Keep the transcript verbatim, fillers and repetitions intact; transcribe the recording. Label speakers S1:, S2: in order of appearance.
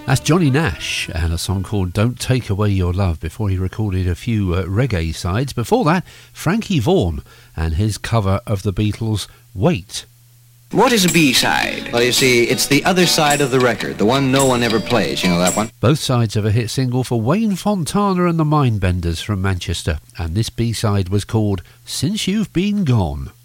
S1: That's Johnny Nash and a song called Don't Take Away Your Love before he recorded a few uh, reggae sides. Before that, Frankie Vaughan and his cover of the Beatles' Wait.
S2: What is a B-side? Well, you see, it's the other side of the record, the one no one ever plays, you know that one?
S1: Both sides of a hit single for Wayne Fontana and the Mindbenders from Manchester, and this B-side was called Since You've Been Gone.